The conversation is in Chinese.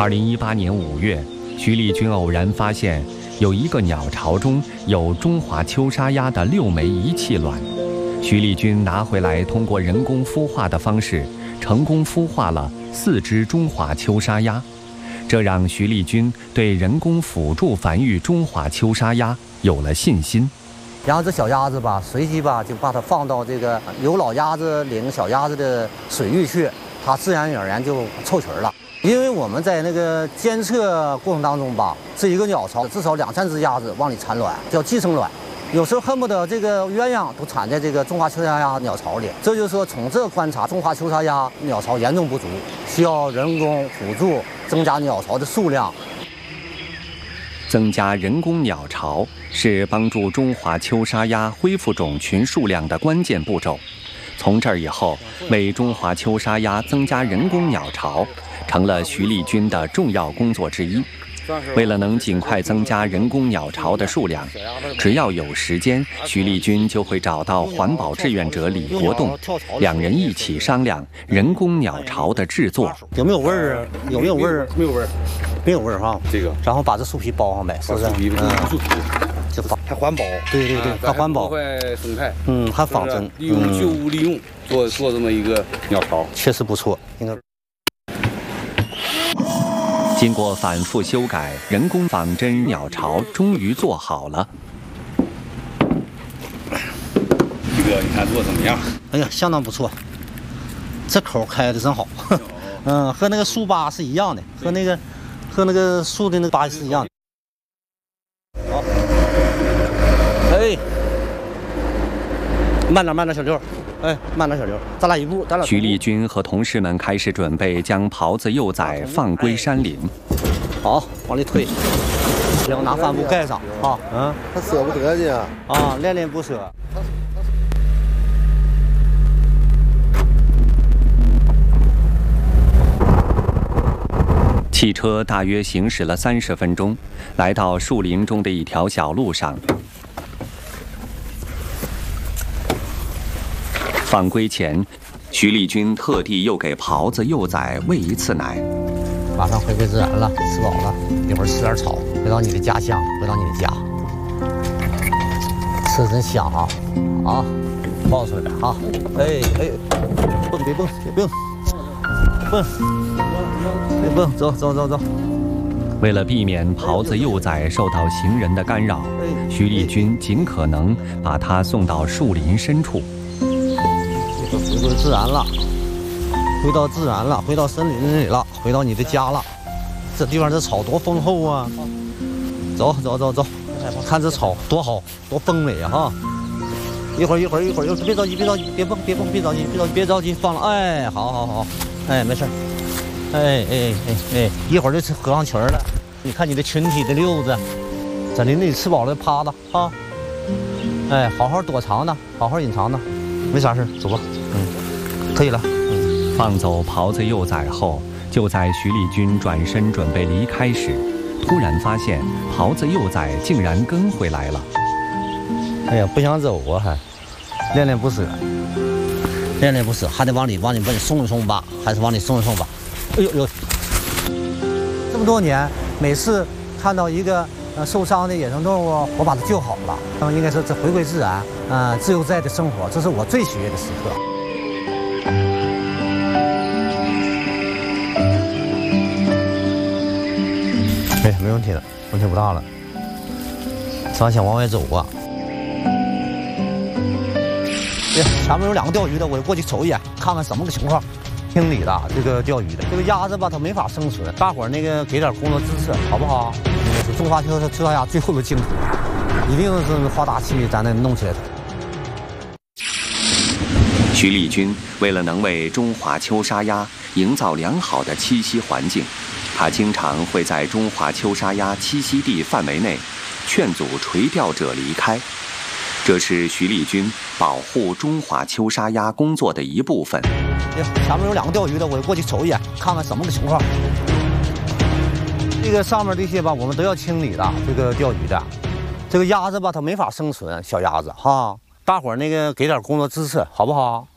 2018年5月，徐立军偶然发现有一个鸟巢中有中华秋沙鸭的6枚遗弃卵。徐立军拿回来，通过人工孵化的方式，成功孵化了4只中华秋沙鸭。这让徐立军对人工辅助繁育中华秋沙鸭有了信心。 然后这小鸭子吧，随即吧就把它放到这个有老鸭子领小鸭子的水域去，它自然而然就凑群了。因为我们在那个监测过程当中吧，这一个鸟巢至少2、3只鸭子往里产卵，叫寄生卵。有时候恨不得这个鸳鸯都产在这个中华秋沙鸭鸟巢里。这就是说，从这观察，中华秋沙鸭鸟巢严重不足，需要人工辅助增加鸟巢的数量。 增加人工鸟巢是帮助中华秋沙鸭恢复种群数量的关键步骤。从这儿以后，为中华秋沙鸭增加人工鸟巢成了徐立军的重要工作之一。为了能尽快增加人工鸟巢的数量，只要有时间，徐立军就会找到环保志愿者李国栋，2人一起商量人工鸟巢的制作。 有没有味儿啊？有没有味儿？ 没有味儿， 没有味儿哈。 这个， 然后把这树皮包上呗，是不是？ 树皮树皮， 这还环保。 对对对，还环保， 破坏生态。 还仿真， 利用旧物利用，做这么一个鸟巢， 确实不错，应该。 经过反复修改，人工仿真鸟巢终于做好了。 这个你看做怎么样？ 哎呀，相当不错，这口开的真好。和那个树疤是一样的，和那个树的那个疤是一样的。好，哎，慢点，小六。哎，慢点，小刘，咱俩一步，咱俩。 徐立军和同事们开始准备将狍子幼崽放归山林。 好，往里推，然后拿帆布盖上啊。 他舍不得去啊。 恋恋不舍。 汽车大约行驶了30分钟，来到树林中的一条小路上。放归前，徐立军特地又给狍子幼崽喂一次奶。 马上回归自然了，吃饱了，一会儿吃点草，回到你的家乡，回到你的家，吃真香啊！抱出来啊！哎，别蹦，走。 为了避免狍子幼崽受到行人的干扰，徐立军尽可能把它送到树林深处。 回归自然了，回到自然了，回到森林里了，回到你的家了。这地方这草多丰厚啊！走，看这草多好，多丰美啊！哈！一会儿，别着急，别蹦，别着急，放了。哎，好，哎，没事。哎，一会儿就合上群了。你看你的群体的溜子，在林里吃饱了趴的啊！哎，好好躲藏的，好好隐藏的，没啥事，走吧。可以了。 放走狍子幼崽后，就在徐立军转身准备离开时，突然发现狍子幼崽竟然跟回来了。 哎呀，不想走啊，还恋恋不舍，还得往里送一送吧，还是往里送一送吧。哎呦，这么多年，每次看到一个受伤的野生动物，我把它救好了。应该说这回归自然，自由自在的生活，这是我最喜悦的时刻。没问题的，问题不大了。咱想往外走啊。前面有2个钓鱼的，我就过去瞅一眼，看看什么个情况。清理的这个钓鱼的这个鸭子吧，它没法生存，大伙儿给点工作支持，好不好？是中华秋沙鸭最后的净土，一定是花大气咱得弄起来它。 徐立军为了能为中华秋沙鸭营造良好的栖息环境，他经常会在中华秋沙鸭栖息地范围内劝阻垂钓者离开，这是徐立军保护中华秋沙鸭工作的一部分。 前面有2个钓鱼的，我就过去瞅一眼，看看什么个情况。这个上面这些吧，我们都要清理的。这个钓鱼的，这个鸭子吧，它没法生存，小鸭子哈，大伙儿给点工作支持，好不好？